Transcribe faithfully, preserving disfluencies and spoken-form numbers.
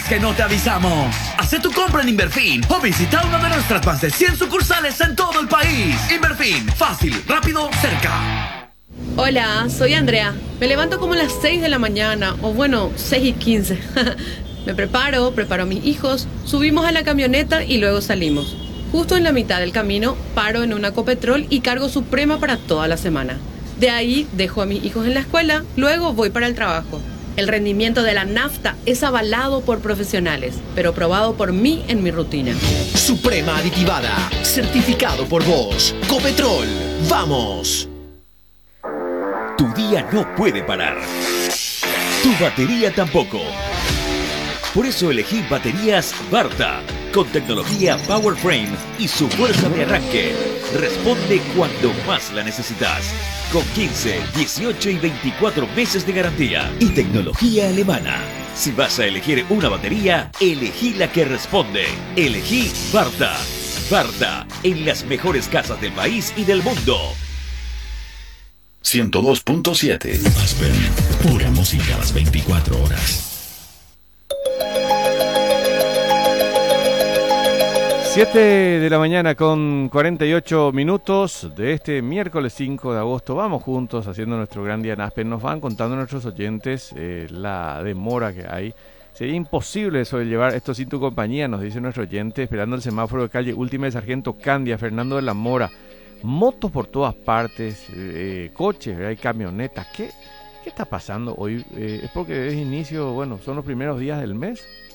que no te avisamos? Haz tu compra en Inverfin o visita una de nuestras más de cien sucursales en todo el país. Inverfin, fácil, rápido, cerca. Hola, soy Andrea. Me levanto como a las seis de la mañana, o bueno, seis y quince. Me preparo, preparo a mis hijos, subimos a la camioneta y luego salimos. Justo en la mitad del camino, paro en una Copetrol y cargo Suprema para toda la semana. De ahí dejo a mis hijos en la escuela, luego voy para el trabajo. El rendimiento de la nafta es avalado por profesionales, pero probado por mí en mi rutina. Suprema aditivada, certificado por vos. Copetrol, ¡vamos! Tu día no puede parar. Tu batería tampoco. Por eso elegí baterías Varta, con tecnología PowerFrame y su fuerza de arranque. Responde cuando más la necesitas. Con quince, dieciocho y veinticuatro meses de garantía. Y tecnología alemana. Si vas a elegir una batería, elegí la que responde. Elegí Varta. Varta, en las mejores casas del país y del mundo. ciento dos punto siete. Aspen, pura música a las veinticuatro horas. siete de la mañana con cuarenta y ocho minutos de este miércoles cinco de agosto. Vamos juntos haciendo nuestro gran día en Aspen. Nos van contando nuestros oyentes eh, la demora que hay. Sería imposible sobrellevar esto sin tu compañía, nos dice nuestro oyente, esperando el semáforo de calle Última de Sargento Candia, Fernando de la Mora. Motos por todas partes, eh, coches, hay camionetas. ¿Qué, ¿Qué está pasando hoy? Eh, ¿Es porque es inicio, bueno, son los primeros días del mes?